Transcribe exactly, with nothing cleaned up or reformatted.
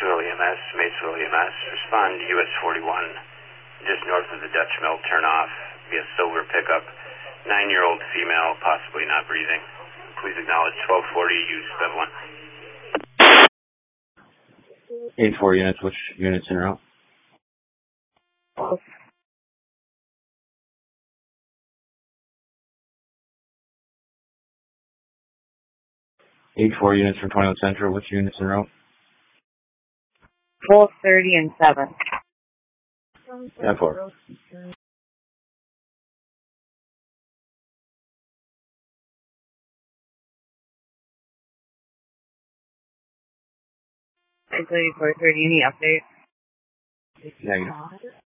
Maceville E M S, Maceville E M S, respond to U S forty-one, just north of the Dutch Mill turnoff, via silver pickup, nine-year-old female, possibly not breathing. Please acknowledge twelve forty, use Bev one. eight four units, which units in route? eight four units from twenty-one Central, which units in route? twelve thirty and seven. ten four. six eighty-four thirty, any update? Negative.